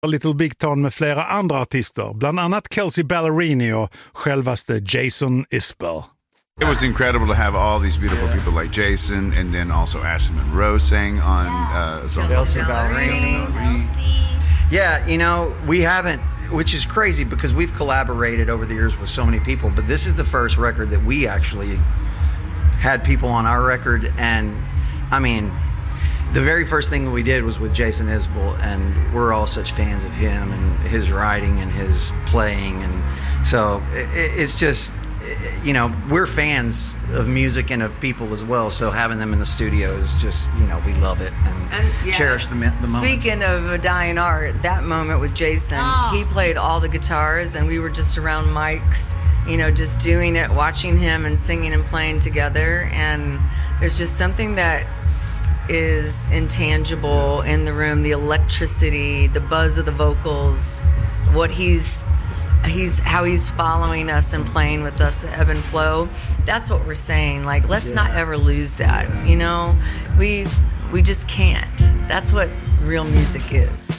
Little Big Town med flera andra artister, bland annat Kelsea Ballerini och självaste Jason Isbell. It was incredible to have all these beautiful people like Jason, and then also Ashley Monroe sang on a song. Kelsea Ballerini. Yeah, you know, we haven't, which is crazy because we've collaborated over the years with so many people, but this is the first record that we actually had people on our record. And I mean, the very first thing we did was with Jason Isbell, and we're all such fans of him and his writing and his playing, and so it's just, you know, we're fans of music and of people as well, so having them in the studio is just, you know, we love it and cherish the moments. Speaking of a dying art, that moment with Jason, he played all the guitars and we were just around mics, you know, just doing it, watching him and singing and playing together, and there's just something that is intangible in the room, the electricity, the buzz of the vocals, what how he's following us and playing with us, the ebb and flow. That's what we're saying. Like, let's not ever lose that. You know, we just can't. That's what real music is.